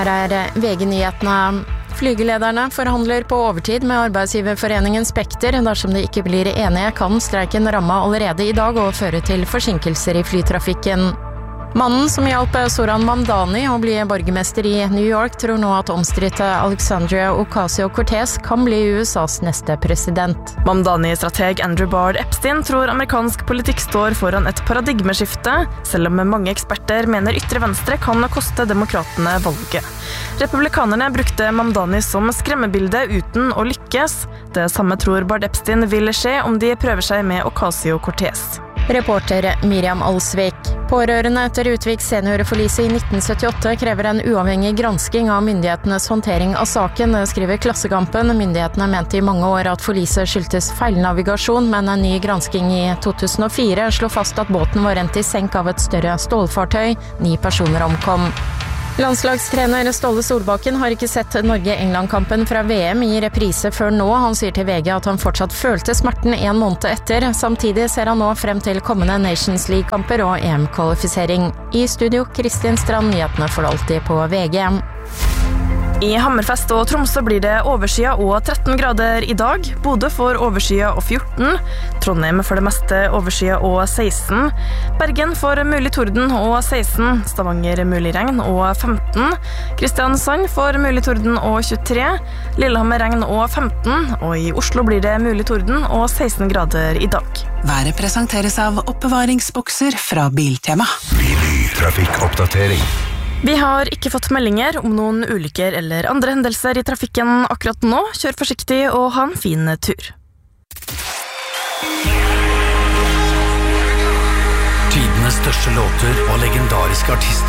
Her VG-nyhetene. Flygelederne forhandler på overtid med arbeidsgiverforeningen Spekter. Dersom de ikke blir enige, kan streiken ramme allerede I dag og føre til forsinkelser I flytrafikken. Mannen som hjalp Zoran Mamdani å bli borgermester I New York tror nå at omstridte Alexandria Ocasio-Cortez kan bli USAs neste president. Mamdani-strateg Andrew Bard Epstein tror amerikansk politikk står foran et paradigmeskifte, selv om mange eksperter mener ytre venstre kan koste demokratene valget. Republikanerne brukte Mamdani som skremmebilde uten å lykkes. Det samme tror Bard Epstein vil skje om de prøver seg med Ocasio-Cortez. Reporter Miriam Alsvik. Pårørende etter Utvik seniorforlise I 1978 krever en uavhengig gransking av myndighetenes håndtering av saken, skriver Klassekampen. Myndighetene mente I mange år at forliset skyldtes feilnavigasjon, men en ny gransking I 2004 slår fast at båten var rent I senk av et større stålfartøy. 9 personer omkom. Landslagstrener Ståle Solbakken har ikke sett Norge-England-kampen fra VM I reprise før nå. Han sier til VG at han fortsatt følte smerten 1 måned etter. Samtidig ser han nå frem til kommende Nations League-kamper og EM-kvalifisering. I studio, Kristin Strand, nyhetene for alltid på VG. I Hammerfest og Tromsø blir det overskya og 13 grader I dag. Bodø får overskya og 14. Trondheim for det meste overskya og 16. Bergen får mulig torden og 16. Stavanger mulig regn og 15. Kristiansand får mulig torden og 23. Lillehammer regn og 15. Og I Oslo blir det mulig torden og 16 grader I dag. Været presenteres av oppbevaringsbokser fra Biltema. Trafikkoppdatering. Vi har ikke fått meldinger om noen ulykker eller andre hendelser I trafikken akkurat nå. Kjør forsiktig og ha en fin tur. Tidenes største låter og legendariske artister